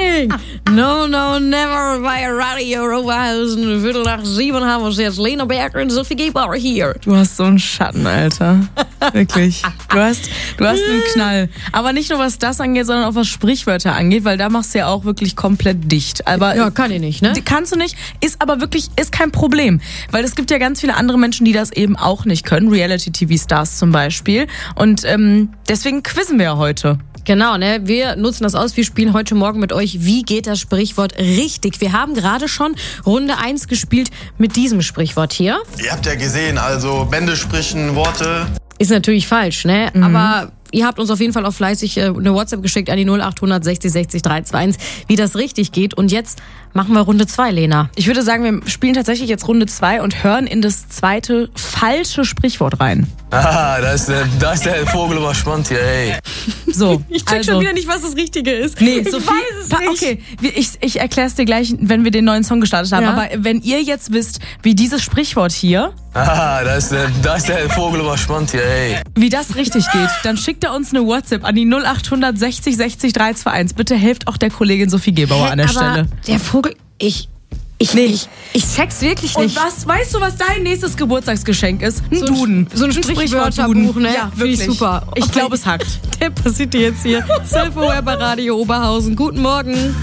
morning. No, never by Radio Oberhausen. 7:15 haben wir uns jetzt Lena Berger und Sophie Gebauer hier. Du hast so einen Schatten, Alter. Wirklich. Du hast einen Knall. Aber nicht nur was das angeht, sondern auch was Sprichwörter angeht, weil da machst du ja auch wirklich komplett dicht. Aber ja, kann ich nicht, ne? Kannst du nicht, ist aber wirklich, ist kein Problem. Weil es gibt ja ganz viele andere Menschen, die das eben auch nicht können. Reality-TV-Stars zum Beispiel. Und deswegen quizzen wir ja heute. Genau, ne? Wir nutzen das aus. Wir spielen heute Morgen mit euch. Wie geht das Sprichwort richtig? Wir haben gerade schon Runde 1 gespielt mit diesem Sprichwort hier. Ihr habt ja gesehen, also Bände sprechen, Worte. Ist natürlich falsch, ne? Aber ihr habt uns auf jeden Fall auch fleißig eine WhatsApp geschickt an die 0800 60 60 321, wie das richtig geht. Und jetzt machen wir Runde 2, Lena. Ich würde sagen, wir spielen tatsächlich jetzt Runde 2 und hören in das zweite falsche Sprichwort rein. Ah, da ist der Vogel aber spannend hier, ey. So, Ich check schon wieder nicht, was das Richtige ist. Nee, ich Sophie, weiß es nicht. Okay, ich erkläre es dir gleich, wenn wir den neuen Song gestartet haben. Ja. Aber wenn ihr jetzt wisst, wie dieses Sprichwort hier, Ah, da ist der Vogel aber spannend hier, ey. wie das richtig geht, dann schickt er uns eine WhatsApp an die 0800 60 60 321. Bitte helft auch der Kollegin Sophie Gebauer an der aber Stelle. Der Vogel, ich check's wirklich Und nicht. weißt du, was dein nächstes Geburtstagsgeschenk ist? Ein So ein- Duden. so ein Sprichwörterbuch, ne? Ja, Finde ich wirklich. super. Ich glaube, es hackt. Der passiert jetzt hier. 12 Uhr bei Radio Oberhausen. Guten Morgen.